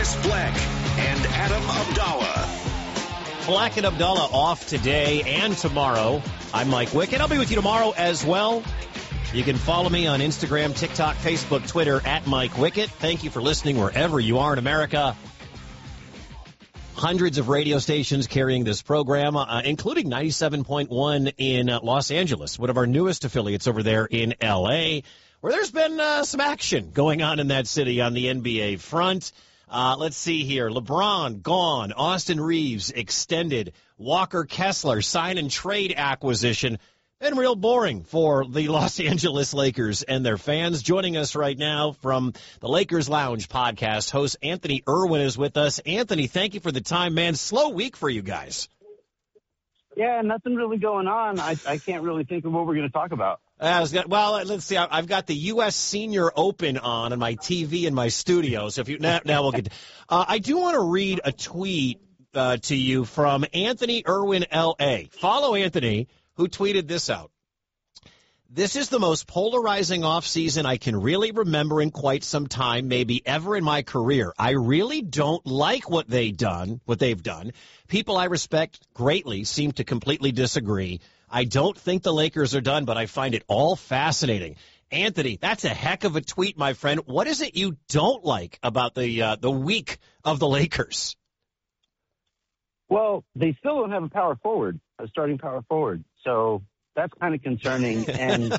Chris Fleck and Adam Abdallah. Fleck and Abdallah off today and tomorrow. I'm Mike Wickett. I'll be with you tomorrow as well. You can follow me on Instagram, TikTok, Facebook, Twitter, at Mike Wickett. Thank you for listening wherever you are in America. Hundreds of radio stations carrying this program, including 97.1 in Los Angeles, one of our newest affiliates over there in L.A., where there's been some action going on in that city on the NBA front. Let's see here. LeBron gone. Austin Reeves extended. Walker Kessler sign and trade acquisition. Been real boring for the Los Angeles Lakers and their fans. Joining us right now from the Lakers Lounge podcast, host Anthony Irwin is with us. Anthony, thank you for the time, man. Slow week for you guys. Yeah, nothing really going on. I can't really think of what we're going to talk about. Well, let's see. I've got the U.S. Senior Open on my TV in my studio. So if you now we'll get. I do want to read a tweet to you from Anthony Irwin, L.A. Follow Anthony, who tweeted this out. This is the most polarizing offseason I can really remember in quite some time, maybe ever in my career. I really don't like what they've done. People I respect greatly seem to completely disagree. I don't think the Lakers are done, but I find it all fascinating. Anthony, that's a heck of a tweet, my friend. What is it you don't like about the week of the Lakers? Well, they still don't have a starting power forward. So that's kind of concerning. And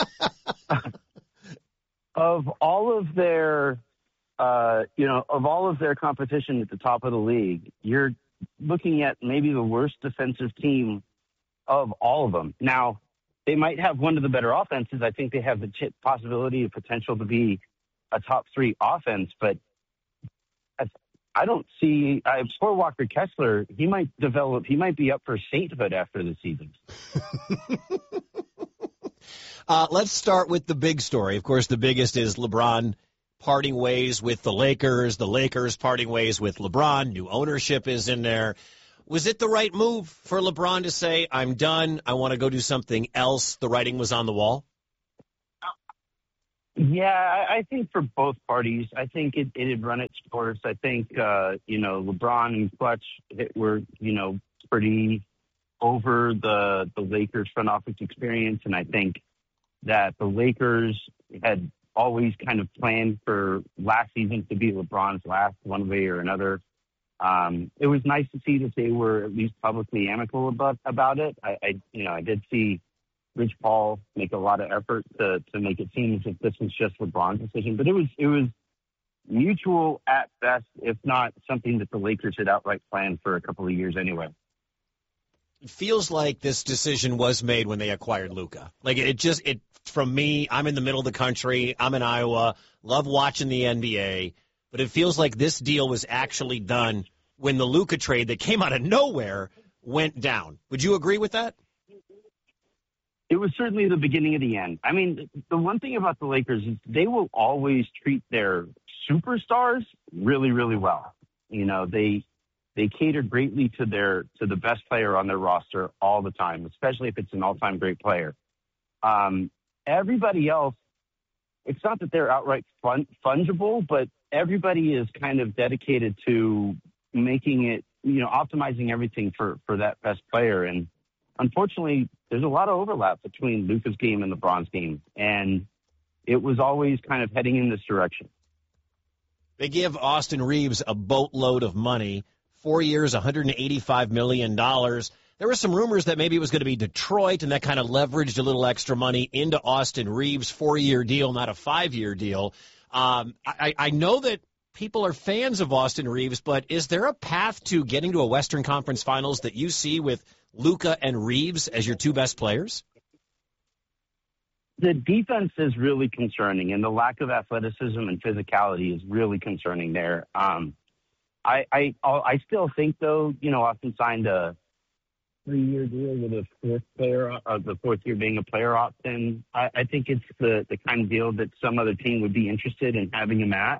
of all of their, competition at the top of the league, you're looking at maybe the worst defensive team of all of them. Now, they might have one of the better offenses. I think they have the possibility of potential to be a top 3 offense, but I don't see. Poor Walker Kessler, he might be up for sainthood after the season. Let's start with the big story. Of course, the biggest is LeBron parting ways with the Lakers parting ways with LeBron. New ownership is in there. Was it the right move for LeBron to say, I'm done, I want to go do something else? The writing was on the wall? Yeah, I think for both parties, I think it had run its course. I think, LeBron and Clutch were, pretty over the Lakers front office experience. And I think that the Lakers had always kind of planned for last season to be LeBron's last one way or another. It was nice to see that they were at least publicly amicable about it. I did see Rich Paul make a lot of effort to make it seem as if this was just LeBron's decision, but it was mutual at best, if not something that the Lakers had outright planned for a couple of years anyway. It feels like this decision was made when they acquired Luka. Like it from me, I'm in the middle of the country. I'm in Iowa, love watching the NBA, but it feels like this deal was actually done when the Luka trade that came out of nowhere went down. Would you agree with that? It was certainly the beginning of the end. I mean, the one thing about the Lakers is they will always treat their superstars really, really well. They cater greatly to the best player on their roster all the time, especially if it's an all-time great player. Everybody else, it's not that they're outright fungible, but everybody is kind of dedicated to making it, optimizing everything for that best player. And unfortunately, there's a lot of overlap between Luka's game and LeBron's game, and it was always kind of heading in this direction. They give Austin Reeves a boatload of money, 4 years, $185 million. There were some rumors that maybe it was going to be Detroit, and that kind of leveraged a little extra money into Austin Reeves' 4-year deal, not a 5-year deal. I know that people are fans of Austin Reeves, but is there a path to getting to a Western Conference Finals that you see with Luka and Reeves as your two best players? The defense is really concerning, and the lack of athleticism and physicality is really concerning there. I still think, though, Austin signed a 3-year deal with a fourth player, the fourth year being a player option. I think it's the kind of deal that some other team would be interested in having him at.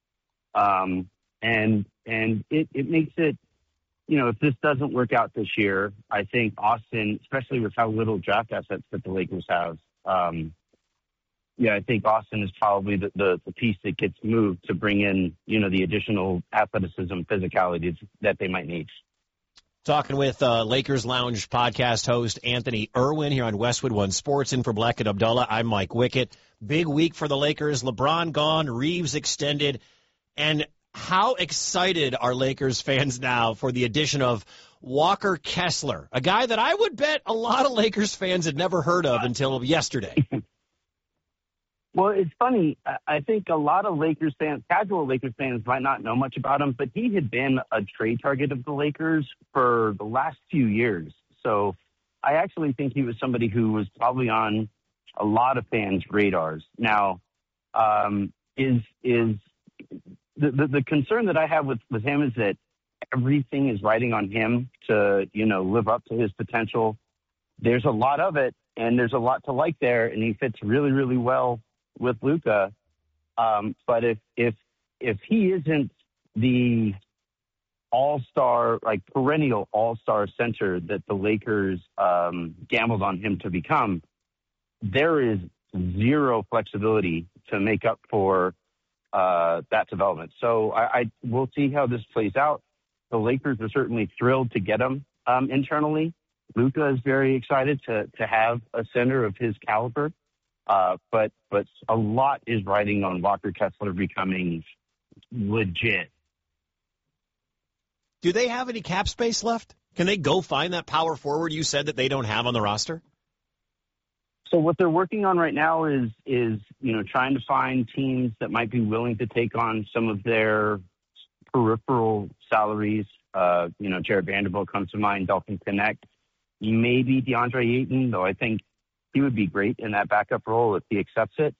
And it makes it, if this doesn't work out this year, I think Austin, especially with how little draft assets that the Lakers have, Yeah, I think Austin is probably the piece that gets moved to bring in, the additional athleticism, physicality that they might need. Talking with Lakers Lounge podcast host Anthony Irwin here on Westwood One Sports. In for Black and Abdullah, I'm Mike Wickett. Big week for the Lakers. LeBron gone, Reeves extended. And how excited are Lakers fans now for the addition of Walker Kessler, a guy that I would bet a lot of Lakers fans had never heard of until yesterday? Well, it's funny. I think a lot of Lakers fans, casual Lakers fans, might not know much about him, but he had been a trade target of the Lakers for the last few years. So I actually think he was somebody who was probably on a lot of fans' radars. Now, is the concern that I have with him is that everything is riding on him to, live up to his potential. There's a lot of it, and there's a lot to like there, and he fits really, really well with Luka. But if he isn't the all-star, like perennial all-star center that the Lakers gambled on him to become, there is zero flexibility to make up for that development. So I we'll see how this plays out. The Lakers are certainly thrilled to get him internally. Luka is very excited to have a center of his caliber. But a lot is riding on Walker Kessler becoming legit. Do they have any cap space left? Can they go find that power forward you said that they don't have on the roster? So what they're working on right now is trying to find teams that might be willing to take on some of their peripheral salaries. Jared Vanderbilt comes to mind, Dalton Connect, maybe DeAndre Ayton, though I think he would be great in that backup role if he accepts it.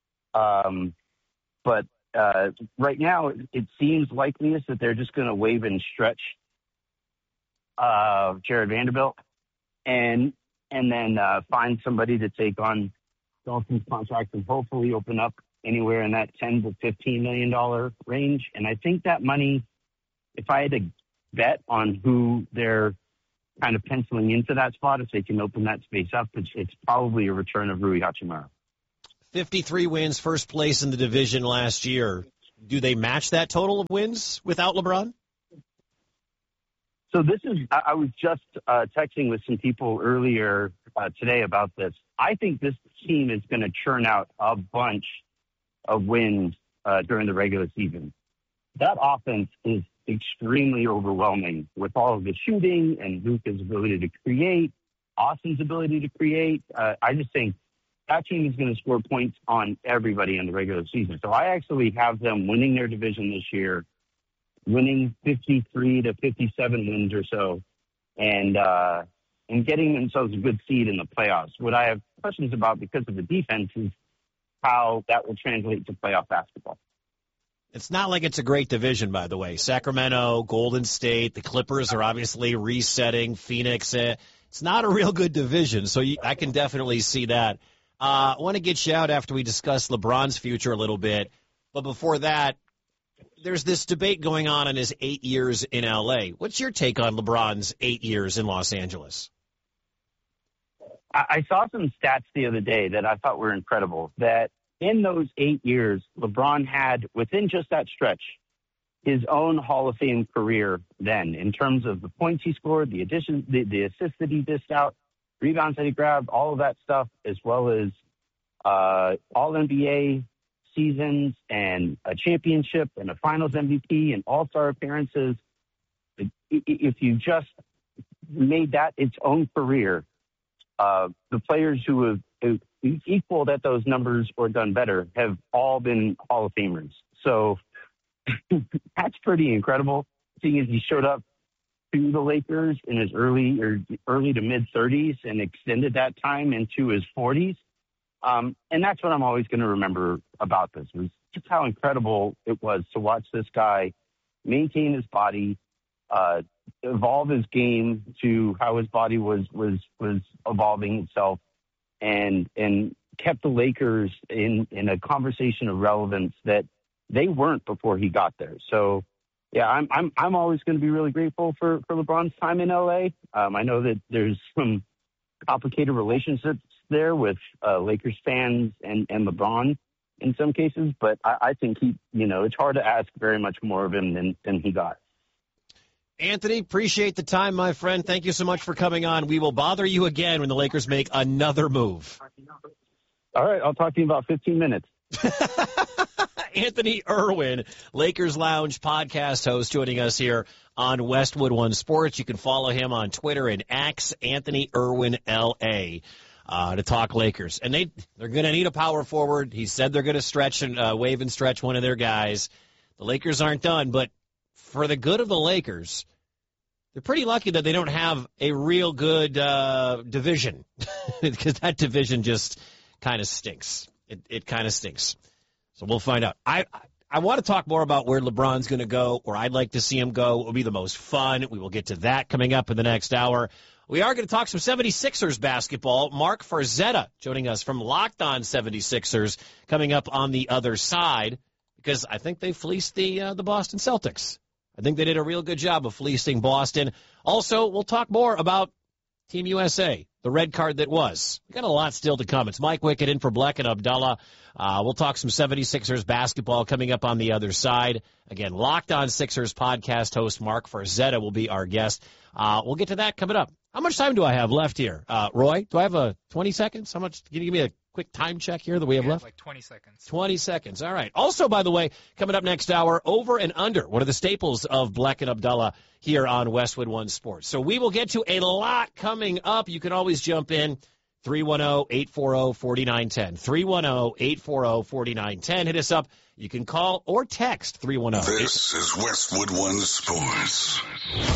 But right now, it seems likeliest that they're just going to waive and stretch Jared Vanderbilt and then find somebody to take on Dalton's contract and hopefully open up anywhere in that $10 to $15 million range. And I think that money, if I had to bet on who they're kind of penciling into that spot, if they can open that space up, it's probably a return of Rui Hachimura. 53 wins, first place in the division last year. Do they match that total of wins without LeBron? So I was just texting with some people earlier today about this. I think this team is going to churn out a bunch of wins during the regular season. That offense is extremely overwhelming with all of the shooting and Luka's ability to create, Austin's ability to create. I just think that team is going to score points on everybody in the regular season. So I actually have them winning their division this year, winning 53 to 57 wins or so, and getting themselves a good seed in the playoffs. What I have questions about because of the defense is how that will translate to playoff basketball. It's not like it's a great division, by the way. Sacramento, Golden State, the Clippers are obviously resetting, Phoenix. It's not a real good division, so I can definitely see that. I want to get you out after we discuss LeBron's future a little bit. But before that, there's this debate going on in his 8 years in L.A. What's your take on LeBron's 8 years in Los Angeles? I saw some stats the other day that I thought were incredible, that in those 8 years, LeBron had, within just that stretch, his own Hall of Fame career then, in terms of the points he scored, the addition, the assists that he dished out, rebounds that he grabbed, all of that stuff, as well as All-NBA seasons and a championship and a Finals MVP and All-Star appearances. If you just made that its own career, the players who have equaled at those numbers or done better have all been Hall of Famers. So that's pretty incredible, seeing as he showed up to the Lakers in his early to mid-30s and extended that time into his 40s. And that's what I'm always going to remember about this, was just how incredible it was to watch this guy maintain his body, evolve his game to how his body was evolving itself, and kept the Lakers in a conversation of relevance that they weren't before he got there. So, yeah, I'm always going to be really grateful for LeBron's time in LA. I know that there's some complicated relationships there with Lakers fans and LeBron in some cases, but I think it's hard to ask very much more of him than he got. Anthony, appreciate the time, my friend. Thank you so much for coming on. We will bother you again when the Lakers make another move. All right, I'll talk to you in about 15 minutes. Anthony Irwin, Lakers Lounge podcast host, joining us here on Westwood One Sports. You can follow him on Twitter at Anthony Irwin LA to talk Lakers. And they're going to need a power forward. He said they're going to stretch and wave and stretch one of their guys. The Lakers aren't done, but for the good of the Lakers, they're pretty lucky that they don't have a real good division because that division just kind of stinks. It kind of stinks. So we'll find out. I want to talk more about where LeBron's going to go, or I'd like to see him go. It will be the most fun. We will get to that coming up in the next hour. We are going to talk some 76ers basketball. Mark Farzetta joining us from Locked On 76ers coming up on the other side because I think they fleeced the Boston Celtics. I think they did a real good job of fleecing Boston. Also, we'll talk more about Team USA, the red card that was. We got a lot still to come. It's Mike Wickett in for Black and Abdallah. We'll talk some 76ers basketball coming up on the other side. Again, Locked On Sixers podcast host Mark Farzetta will be our guest. We'll get to that coming up. How much time do I have left here? Roy, do I have 20 seconds? How much? Can you give me a quick time check here that we have left? Like 20 seconds. 20 seconds. All right. Also, by the way, coming up next hour, Over and Under, one of the staples of Black and Abdallah here on Westwood One Sports. So we will get to a lot coming up. You can always jump in. 310-840-4910. 310-840-4910. Hit us up. You can call or text 310. This is Westwood One Sports.